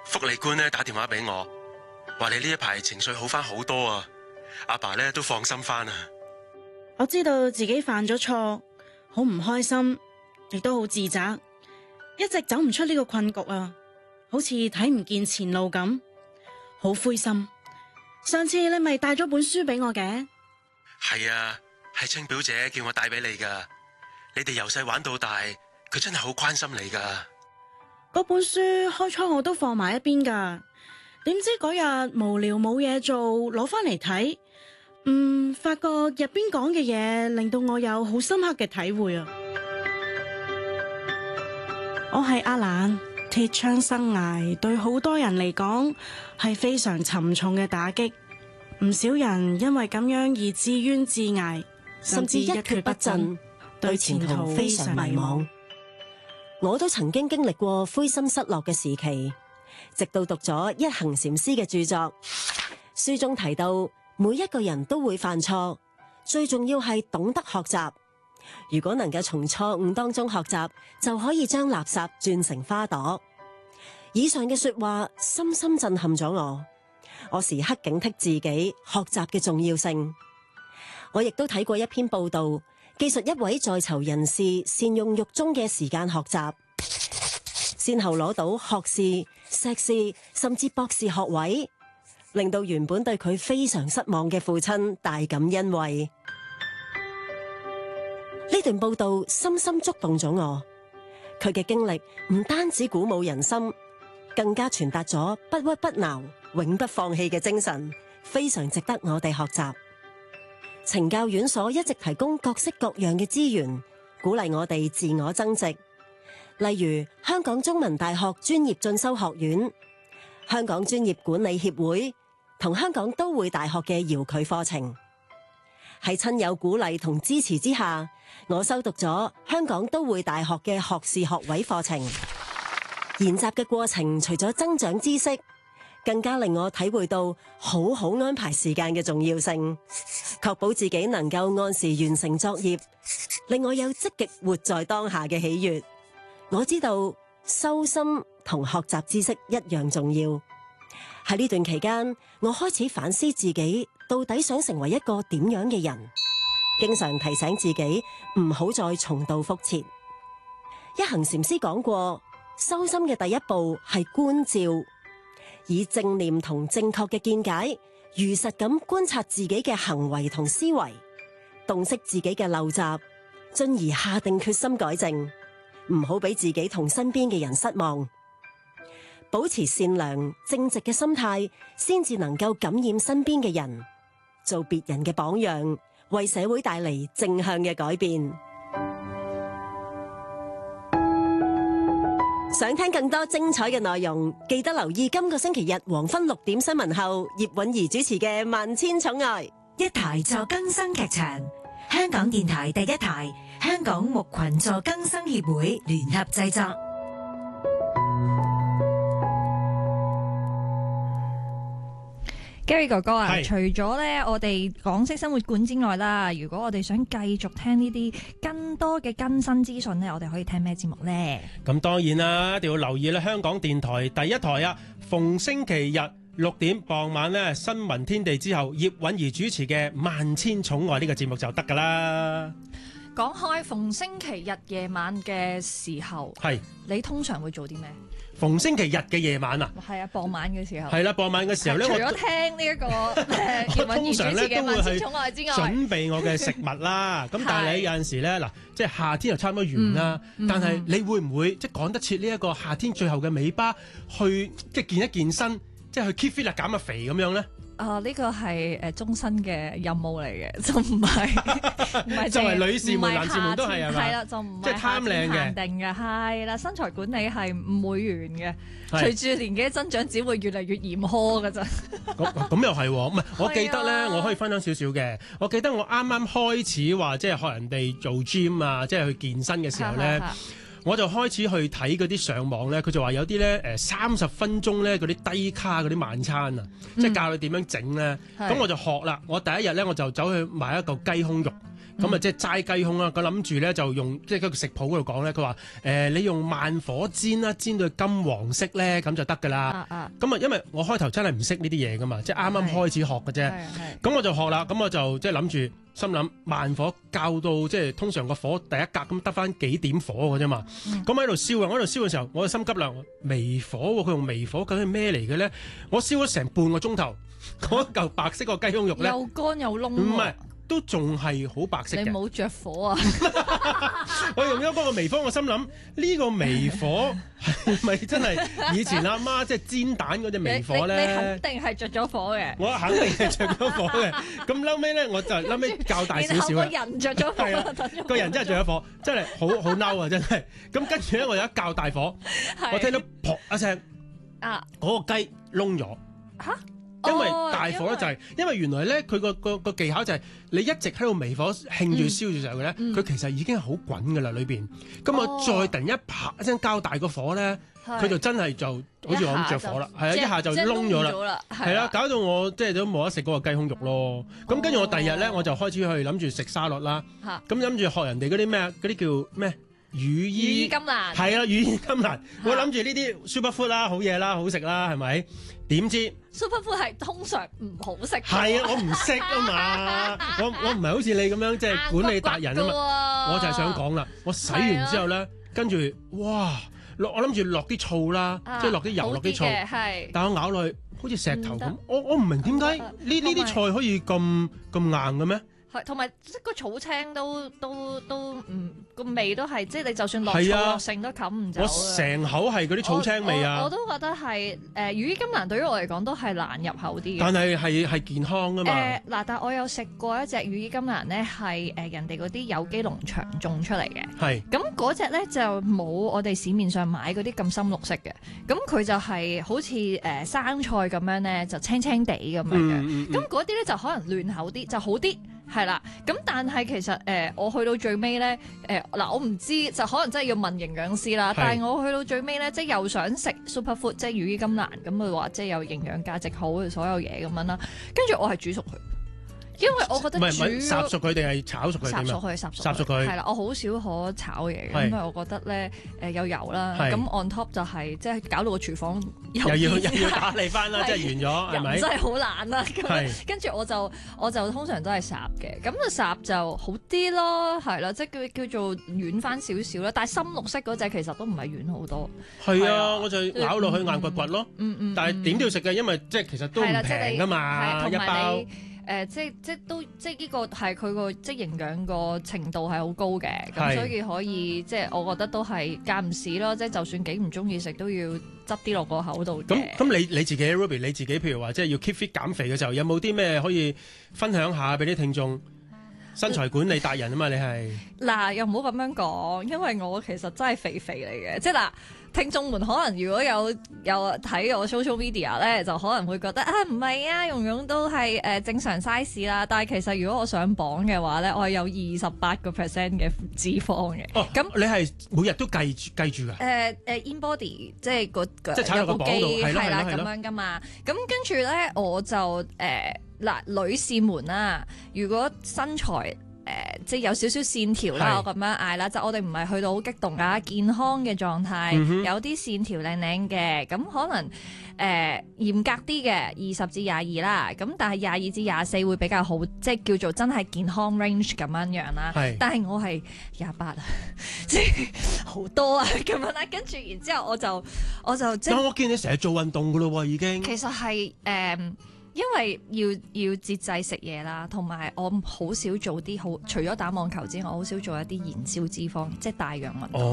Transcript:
福利官咧打電話俾我，話你呢一排情緒好翻好多啊，阿爸咧都放心翻啊。 我知道自己犯咗錯，好唔開心，亦都好自責，一直走唔出呢個困局啊，好似睇唔見前路咁，好灰心。上次你咪帶咗本書俾我嘅？ 係啊，係清表姐叫我帶俾你噶。你哋由細玩到大，佢真係好關心你噶。 嗰本書開初我都放埋一邊噶，點知嗰日無聊冇嘢做，攞翻嚟睇，發覺入邊講嘅嘢令到我有好深刻嘅體會啊！我係阿蘭，鐵槍生涯對好多人嚟講係非常沉重嘅打擊，唔少人因為咁樣而自怨自艾，甚至一蹶不振，對前途非常迷茫。 我都曾經經歷過灰心失落嘅時期，直到讀咗一行禪師嘅著作，書中提到每一個人都會犯錯，最重要係懂得學習。如果能夠從錯誤當中學習，就可以將垃圾轉成花朵。以上嘅說話深深震撼咗我，我時刻警惕自己學習嘅重要性。我亦都睇過一篇報道，記述一位在囚人士善用獄中嘅時間學習，先後攞到學士、碩士甚至博士學位，令到原本對佢非常失望嘅父親大感欣慰。呢段報道深深觸動咗我，佢嘅經歷唔單止鼓舞人心，更加傳達咗不屈不撓、永不放棄嘅精神，非常值得我哋學習。懲教院所一直提供各式各樣嘅資源，鼓勵我哋自我增值。例如香港中文大學專業進修學院、香港專業管理協會同香港都會大學嘅遙距課程。喺親友鼓勵同支持之下，我修讀咗香港都會大學嘅學士學位課程。研習嘅過程除咗增長知識，更加令我體會到好好安排時間嘅重要性，確保自己能夠按時完成作業，令我有積極活在當下嘅喜悅。我知道修心同學習知識一樣重要。喺呢段期間，我開始反思自己到底想成為一個點樣嘅人，經常提醒自己唔好再重蹈覆轍。一行禪師講過，修心嘅第一步係觀照，以正念同正確嘅見解，如實咁觀察自己嘅行為同思維，洞悉自己嘅陋習，進而下定決心改正，唔好俾自己同身邊嘅人失望。保持善良正直嘅心態，先至能夠感染身邊嘅人，做別人嘅榜樣，為社會帶嚟正向嘅改變。想聽更多精彩嘅內容，記得留意今個星期日黃昏6點新聞後，葉韻儀主持嘅《萬千寵愛》。 一台助更生劇場，香港電台第一台，香港牧群助更生協會聯合製作。 Gary 哥哥啊， 係除咗咧我哋港式生活館之外啦，如果我哋想繼續聽呢啲更多嘅更新資訊咧，我哋可以聽咩節目咧？ 咁當然啦，一定要留意啦！香港電台第一台啊，逢星期日6點傍晚咧，新聞天地之後，葉韻儀主持嘅《萬千寵愛》呢個節目就得噶啦。 講開逢星期日夜晚嘅時候， 係你通常會做啲咩？ 逢星期日嘅夜晚啊， 係啊，傍晚嘅時候。 係啦，傍晚嘅時候咧， 除咗聽呢一個葉韻儀主持嘅《萬千寵愛》之外， 準備我嘅食物啦。咁但係你有陣時咧，嗱，即係夏天又差唔多完啦。但係你會唔會即係趕得切呢一個夏天最後嘅尾巴，去即係健一健身，即係去 keep fit 啊，減下肥咁樣咧？ 呢個係終身嘅任務嚟嘅，就唔係作為女士們、男士們都係嘛？ 係啦，就唔係即係貪靚嘅限定嘅，係啦，身材管理係唔會完嘅，隨住年紀增長，只會越嚟越嚴苛㗎咋。 咁又係喎，唔係我記得咧，我可以分享少少嘅。我記得我啱啱開始話即係學人哋做 gym 啊，即係去健身嘅時候咧。我就開始去睇嗰啲上網咧，佢就話有啲咧30分鐘咧嗰啲低卡嗰啲晚餐啊，即係教你點樣整咧。咁我就學啦。我第一日咧我就走去買一嚿雞胸肉， 咁啊即係齋雞胸啦。佢諗住咧就用即係嗰個食譜嗰度講咧，佢話你用慢火煎啦，煎到金黃色咧咁就得㗎啦。咁啊因為我開頭真係唔識呢啲嘢㗎嘛，即係啱啱開始學嘅啫。咁我就學啦，咁我就即係諗住。心諗慢火較到即係通常個火第一格咁得翻幾點火嘅啫嘛，咁喺度燒啊！我喺度燒嘅時候，我就心急啦，微火喎，佢用微火究竟係咩嚟嘅咧？我燒咗成半個鐘頭，嗰嚿白色個雞胸肉咧， 又乾又燶， 唔係都仲係好白色嘅。 你冇着火啊？ 我用咗嗰個微火，我心諗呢個微火係咪真係以前阿媽即係煎蛋嗰隻微火咧？ 你肯定係着咗火嘅。 我肯定係着咗火嘅。咁嬲尾咧，我就嬲尾較大少少個人着咗火， 係啊，個人真係着咗火，真係好嬲啊！真係。咁跟住咧，我有一較大火，我聽到噗一聲，嗰個雞燶咗。嚇！因為大火咧就係，因為原來咧佢個技巧就係你一直喺度微火興住燒住時候咧，佢其實已經係好滾噶啦裏邊。咁我再突然一啪一聲較大個火咧，佢就真係就好似我咁着火啦，係啊，一下就燶咗啦，係啦，搞到我即係都冇得食嗰個雞胸肉咯。咁跟住我第二日咧，我就開始去諗住食沙律啦。咁諗住學人哋嗰啲咩嗰啲叫咩？羽衣甘藍係啦，羽衣甘藍。我諗住呢啲 superfood 啦，好嘢啦，好食啦，係咪？點知 superfood 係通常唔好食。 係啊，我唔識啊嘛，我唔係好似你咁樣即係管理達人啊嘛。我就係想講啦，我洗完之後咧，跟住哇，我諗住落啲醋啦，即係落啲油落啲醋，但我咬落去好似石頭咁。我唔明點解呢啲菜可以咁硬嘅咩？ 係，同埋即個草青都唔個味都係，即係你就算落醋落剩都冚唔走。我成口係嗰啲草青味啊！ 我都覺得係羽衣甘藍對於我嚟講都係難入口啲嘅。 但係健康㗎嘛。 嗱，但我有食過一隻羽衣甘藍咧，係人哋嗰啲有機農場種出嚟嘅。係。咁嗰隻咧就冇我哋市面上買嗰啲咁深綠色嘅，咁佢就係好似生菜咁樣咧，就青青地咁樣嘅。咁嗰啲咧就可能嫩口啲，就好啲。係啦，咁但係其實我去到最尾咧，我唔知就可能真係要問營養師啦。但係我去到最尾咧，即係又想食 superfood，即係羽衣甘藍咁佢話，即係有營養價值好嘅所有嘢咁樣啦。跟住我係煮熟佢。因為我覺得烚熟佢定係炒熟佢點啊？烚熟佢係啦， 我好少可炒嘢嘅，因為我覺得咧有油啦，咁 on top 就係即係搞到個廚房又要打理翻啦，即係完咗係咪？真係好難啦，咁跟住我就通常都係烚嘅，咁就烚就好啲咯，係啦，即係叫做軟翻少少啦，但係深綠色嗰隻其實都唔係軟好多。係啊，我就咬落去硬掘掘咯，但係點都要食嘅，因為即係其實都唔平噶嘛，一包。即係呢個係佢個即係營養個程度係好高嘅，咁所以可以即係我覺得都係間唔時咯，即係就算幾唔中意食都要執啲落個口度嘅。咁你自己 Ruby 你自己譬如話即係要 keep fit 減肥嘅時候，有冇啲咩可以分享下俾啲聽眾？身材管理達人啊嘛，你係嗱又唔好咁樣講，因為我其實真係肥肥嚟嘅，即係嗱。聽眾們可能如果有睇我 social media 咧，就可能會覺得唔係啊，蓉蓉都係正常 size 啦。但係其實如果我上磅嘅話咧，我係有28% 嘅脂肪嘅。哦，咁你係每日都計住㗎？In body 即係即係踩落個磅度係啦咁樣㗎嘛。咁跟住咧我就女士們啦，如果身材即係有少少線條啦，我咁樣嗌啦，就我哋唔係去到好激動㗎，健康嘅狀態，有啲線條靚靚嘅，咁可能嚴格啲嘅20至22啦，咁但係22至24會比較好，即係叫做真係健康 range 咁樣樣啦。但係我係28啊，即係好多啊咁樣啦，跟住然之後我就即係我見你成日做運動㗎咯喎，已經其實係因為要節制食嘢啦，同埋我好少做啲除咗打網球之外，我好少做一啲燃燒脂肪，即係帶氧運動。